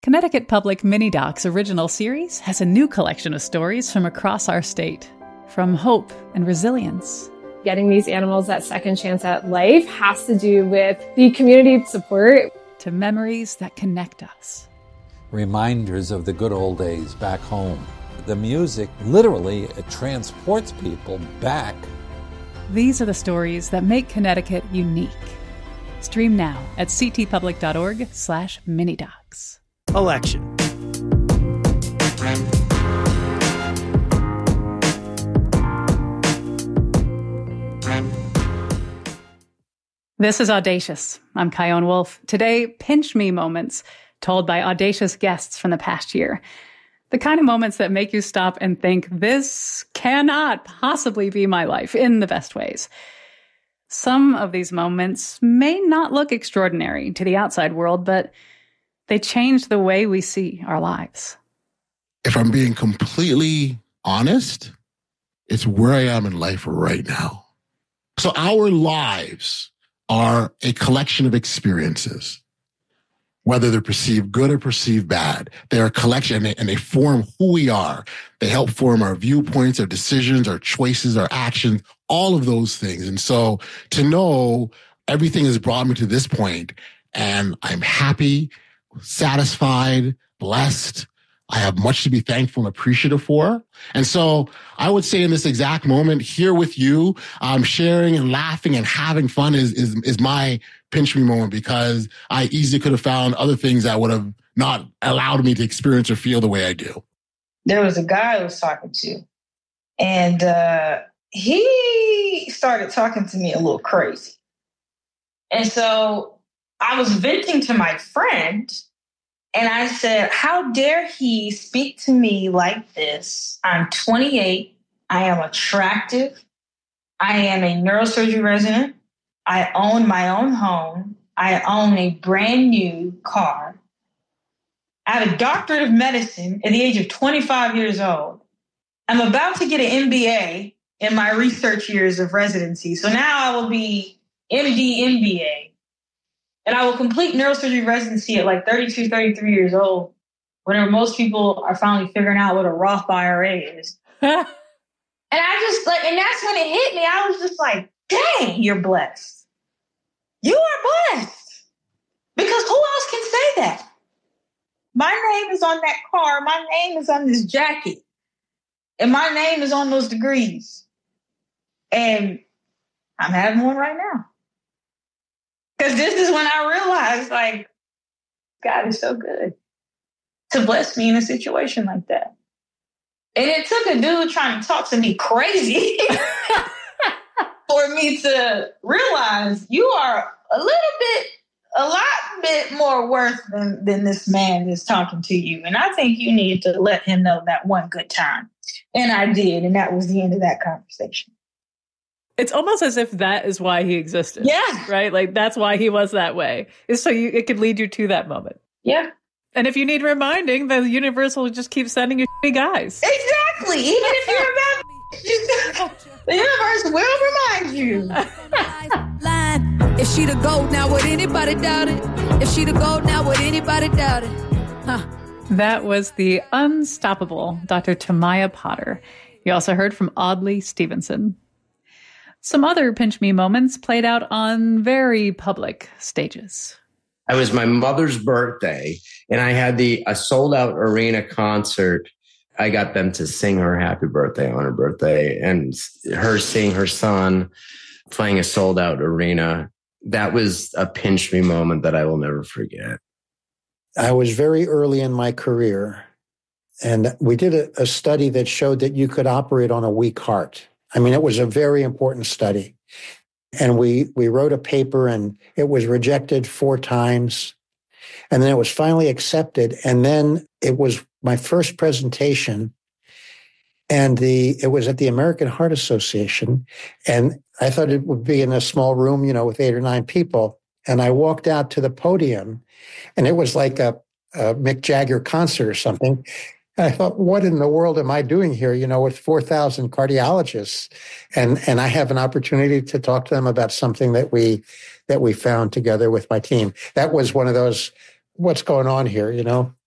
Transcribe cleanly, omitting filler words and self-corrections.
Connecticut Public Mini Docs original series has a new collection of stories from across our state, from hope and resilience. Getting these animals that second chance at life has to do with the community support. To memories that connect us. Reminders of the good old days back home. The music, literally, it transports people back. These are the stories that make Connecticut unique. Stream now at ctpublic.org/minidocs. Election. This is Audacious. I'm Kyone Wolf. Today, pinch me moments told by audacious guests from the past year. The kind of moments that make you stop and think, this cannot possibly be my life, in the best ways. Some of these moments may not look extraordinary to the outside world, but they change the way we see our lives. If I'm being completely honest, it's where I am in life right now. So our lives are a collection of experiences, whether they're perceived good or perceived bad. They're a collection and they form who we are. They help form our viewpoints, our decisions, our choices, our actions, all of those things. And so to know everything has brought me to this point, and I'm happy, satisfied, blessed. I have much to be thankful and appreciative for. And so I would say in this exact moment here with you, sharing and laughing and having fun is my pinch me moment, because I easily could have found other things that would have not allowed me to experience or feel the way I do. There was a guy I was talking to, and he started talking to me a little crazy. And so I was venting to my friend, and I said, how dare he speak to me like this? I'm 28. I am attractive. I am a neurosurgery resident. I own my own home. I own a brand new car. I have a doctorate of medicine at the age of 25 years old. I'm about to get an MBA in my research years of residency. So now I will be MD, MBA. And I will complete neurosurgery residency at like 32, 33 years old, whenever most people are finally figuring out what a Roth IRA is. And I just and that's when it hit me. I was just like, dang, you're blessed. You are blessed. Because who else can say that? My name is on that car. My name is on this jacket. And my name is on those degrees. And I'm having one right now. Because this is when I realized, like, God is so good to bless me in a situation like that. And it took a dude trying to talk to me crazy for me to realize you are a lot bit more worth than this man is talking to you. And I think you need to let him know that one good time. And I did. And that was the end of that conversation. It's almost as if that is why he existed. Yeah. Right? Like, that's why he was that way. Is so it could lead you to that moment. Yeah. And if you need reminding, the universe will just keep sending you shitty guys. Exactly. Even if you're about the universe will remind you. If she the gold, now would anybody doubt it? If she the gold, now would anybody doubt it? Huh. That was the unstoppable Dr. Tamaya Potter. You also heard from Audley Stevenson. Some other pinch me moments played out on very public stages. It was my mother's birthday, and I had a sold-out arena concert. I got them to sing her happy birthday on her birthday, and her seeing her son playing a sold-out arena. That was a pinch me moment that I will never forget. I was very early in my career, and we did a study that showed that you could operate on a weak heart. I mean, it was a very important study. And we wrote a paper, and it was rejected 4 times. And then it was finally accepted. And then it was my first presentation. And it was at the American Heart Association. And I thought it would be in a small room, with 8 or 9 people. And I walked out to the podium, and it was like a Mick Jagger concert or something. And I thought, what in the world am I doing here, with 4,000 cardiologists? And I have an opportunity to talk to them about something that we found together with my team. That was one of those, what's going on here,